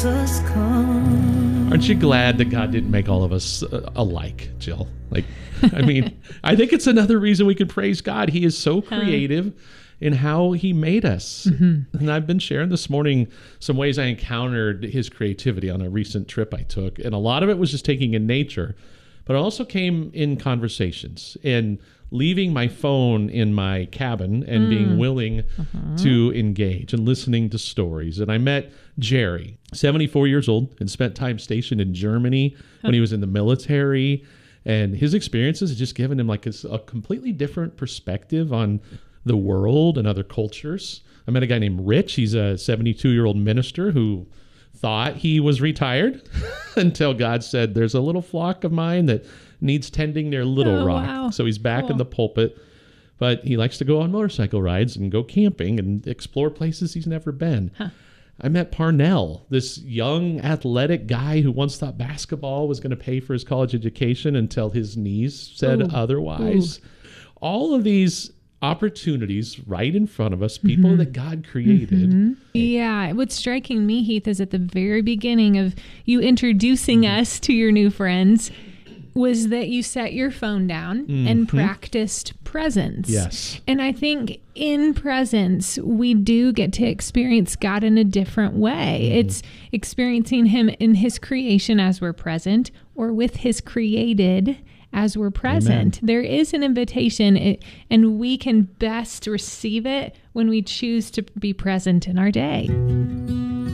Aren't you glad that God didn't make all of us alike, Jill? Like, I mean, I think it's another reason we can praise God. He is so creative in how he made us. Mm-hmm. And I've been sharing this morning some ways I encountered his creativity on a recent trip I took. And a lot of it was just taking in nature, but it also came in conversations and leaving my phone in my cabin and being willing to engage and listening to stories. And I met Jerry, 74 years old, and spent time stationed in Germany when he was in the military. And his experiences have just given him like a completely different perspective on the world and other cultures. I met a guy named Rich. He's a 72-year-old minister who thought he was retired until God said, there's a little flock of mine that needs tending near Little Rock. Wow. So he's back in the pulpit, but he likes to go on motorcycle rides and go camping and explore places he's never been. I met Parnell, this young athletic guy who once thought basketball was going to pay for his college education until his knees said otherwise. All of these opportunities right in front of us, people that God created. Yeah, what's striking me, Heath, is at the very beginning of you introducing us to your new friends was that you set your phone down and practiced presence. Yes. And I think in presence, we do get to experience God in a different way. It's experiencing him in his creation as we're present, or with his created as we're present. Amen. There is an invitation, and we can best receive it when we choose to be present in our day.